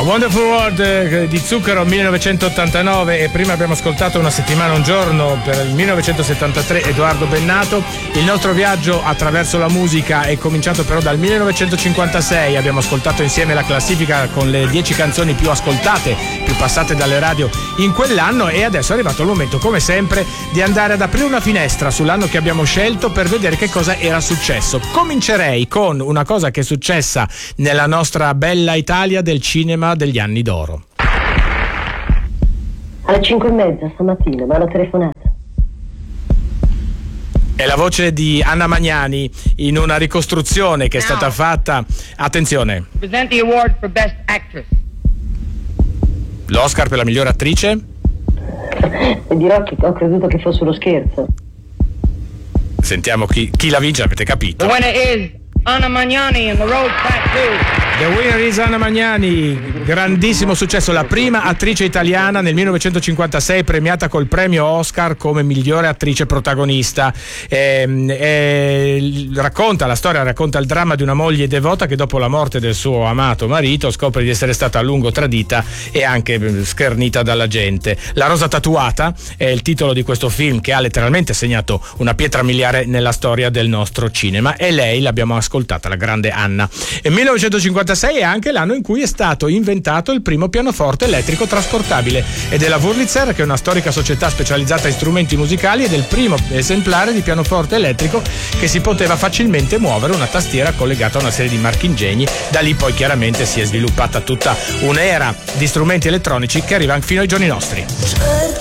Wonderful World di Zucchero 1989, e prima abbiamo ascoltato Una settimana un giorno per il 1973, Edoardo Bennato. Il nostro viaggio attraverso la musica è cominciato però dal 1956, abbiamo ascoltato insieme la classifica con le 10 canzoni più ascoltate, più passate dalle radio in quell'anno, e adesso è arrivato il momento, come sempre, di andare ad aprire una finestra sull'anno che abbiamo scelto per vedere che cosa era successo. Comincerei con una cosa che è successa nella nostra bella Italia del cinema degli anni d'oro. Alle 5:30 stamattina mi hanno telefonato. È la voce di Anna Magnani in una ricostruzione che è stata fatta. Attenzione. Present the award for Best Actress. L'Oscar per la migliore attrice? E dirò che ho creduto che fosse uno scherzo. Sentiamo chi la vince, avete capito. The winner is Anna Magnani in The Road Back 2. The winner is Anna Magnani, grandissimo successo, la prima attrice italiana nel 1956 premiata col premio Oscar come migliore attrice protagonista. Racconta il dramma di una moglie devota che dopo la morte del suo amato marito scopre di essere stata a lungo tradita e anche schernita dalla gente. La rosa tatuata è il titolo di questo film che ha letteralmente segnato una pietra miliare nella storia del nostro cinema, e lei l'abbiamo ascoltata, la grande Anna. E 1956 è anche l'anno in cui è stato inventato il primo pianoforte elettrico trasportabile, ed è la Wurlitzer, che è una storica società specializzata in strumenti musicali, ed è il primo esemplare di pianoforte elettrico che si poteva facilmente muovere, una tastiera collegata a una serie di marchingegni. Da lì poi chiaramente si è sviluppata tutta un'era di strumenti elettronici che arriva fino ai giorni nostri.